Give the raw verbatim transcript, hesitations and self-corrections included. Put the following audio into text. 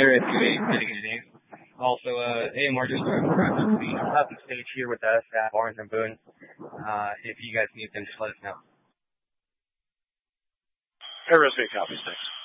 Area two eight, mitigating. Also, uh, A M R just started the top stage here with us at Barnes and Boone. Uh, if you guys need them, just let us know. Aerospace copies, thanks.